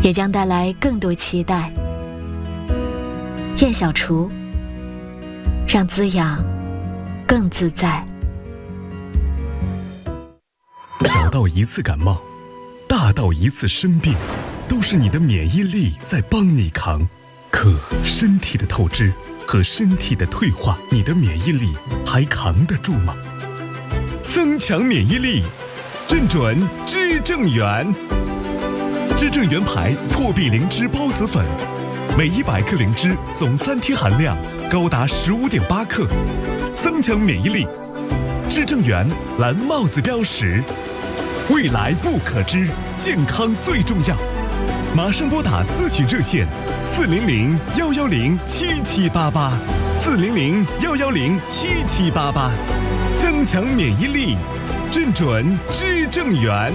也将带来更多期待。燕小厨，让滋养更自在。 小到一次感冒，大到一次生病，都是你的免疫力在帮你扛。可身体的透支和身体的退化，你的免疫力还扛得住吗？增强免疫力，正准知正元。知正元牌破壁灵芝孢子粉，每100克灵芝总3天含量高达15.8克，增强免疫力。知正元蓝帽子标识，未来不可知，健康最重要。马上拨打咨询热线400-110-7788，400-110-7788，增强免疫力，正准知正元。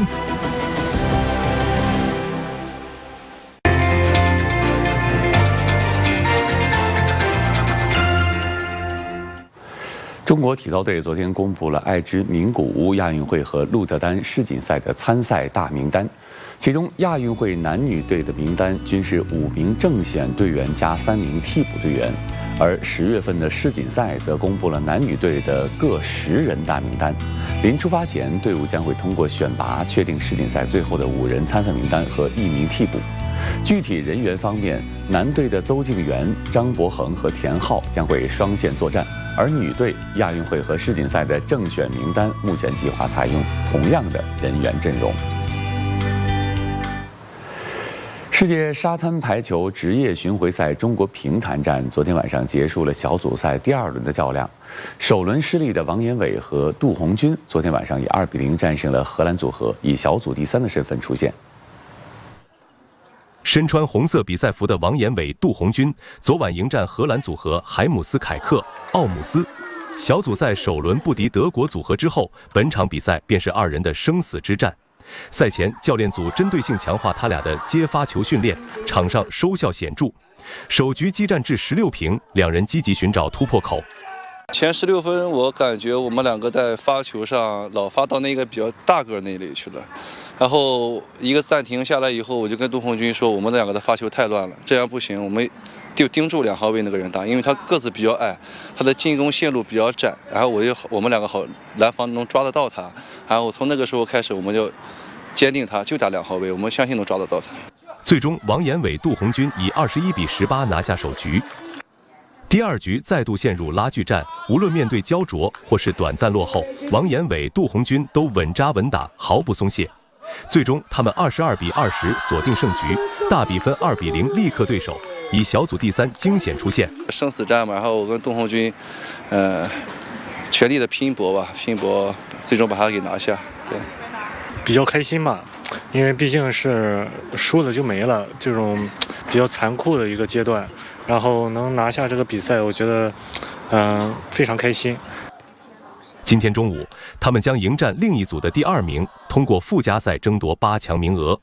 中国体操队昨天公布了爱知名古屋亚运会和鹿特丹世锦赛的参赛大名单，其中亚运会男女队的名单均是5名正选队员加3名替补队员，而10月份的世锦赛则公布了男女队的各10人大名单。临出发前，队伍将会通过选拔确定世锦赛最后的5人参赛名单和1名替补。具体人员方面，男队的邹敬园、张博恒和田浩将会双线作战，而女队亚运会和世锦赛的正选名单目前计划采用同样的人员阵容。世界沙滩排球职业巡回赛中国平潭站昨天晚上结束了小组赛第2轮的较量，首轮失利的王岩伟和杜红军昨天晚上以2-0战胜了荷兰组合，以小组第3的身份出现。 身穿红色比赛服的王岩伟、杜红军昨晚迎战荷兰组合海姆斯凯克、奥姆斯。小组赛首轮不敌德国组合之后，本场比赛便是2人的生死之战。赛前，教练组针对性强化他俩的接发球训练，场上收效显著。首局激战至16平，2人积极寻找突破口。 前16分，我感觉我们2个在发球上老发到那个比较大个那里去了。然后一个暂停下来以后，我就跟杜红军说，我们2个的发球太乱了，这样不行，我们就盯住2号位那个人打，因为他个子比较矮，他的进攻线路比较窄，然后我们2个好拦防能抓得到他，然后从那个时候开始，我们就坚定他，就打2号位，我们相信能抓得到他。 最终，王岩伟、杜红军以21-18拿下首局。第2局再度陷入拉锯战，无论面对焦灼或是短暂落后，王岩伟、杜红军都稳扎稳打，毫不松懈。最终，他们22-20锁定胜局，大比分2-0力克对手，以小组第3惊险出现。 生死战嘛，然后我跟杜红军，全力的拼搏吧，最终把他给拿下。对， 比较开心吧，因为毕竟是输了就没了，这种比较残酷的一个阶段，然后能拿下这个比赛，我觉得，非常开心。 今天中午，他们将迎战另一组的第2名，通过附加赛争夺8强名额。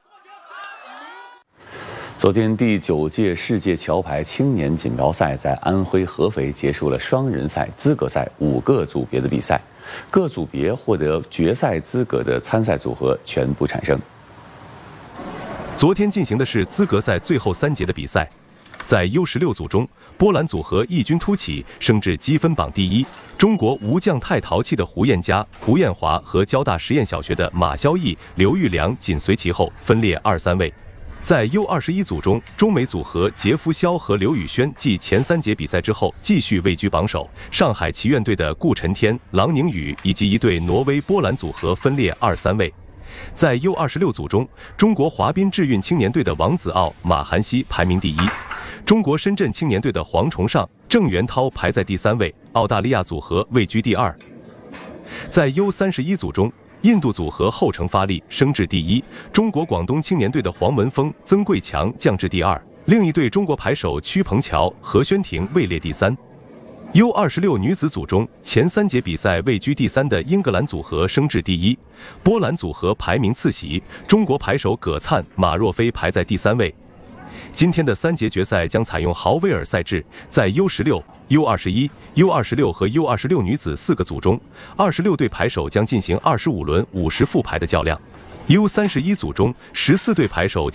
昨天第9届世界桥牌青年锦标赛在安徽合肥结束了双人赛、资格赛5个组别的比赛，各组别获得决赛资格的参赛组合全部产生。 昨天进行的是资格赛最后3节的比赛，在 U16 组中，波兰组合异军突起，升至积分榜第1。中国无将太淘气的胡彦佳、胡彦华和交大实验小学的马肖毅、刘玉良紧随其后，分列2、3位。在 U21 组中，中美组合杰夫肖和刘宇轩继前3节比赛之后，继续位居榜首。上海棋院队的顾晨天、郎宁宇以及一对挪威、波兰组合分列2、3位。在 U26 组中，中国滑冰智运青年队的王子傲、马涵西排名第1。中国深圳青年队的黄崇尚、郑元涛排在第3位，澳大利亚组合位居第2。在 U31 组中，印度组合后程发力，升至第1。中国广东青年队的黄文峰、曾贵强降至第2。另一队中国排手屈鹏桥、何轩婷位列第3。U26 女子组中，前3节比赛位居第3的英格兰组合升至第1，波兰组合排名次席，中国排手葛灿、马若飞排在第3位。今天的3节决赛将采用豪威尔赛制，在 U16、U21、U26 和 U26 女子4个组中，26队排手将进行25轮50复排的较量。U31 组中，14队排手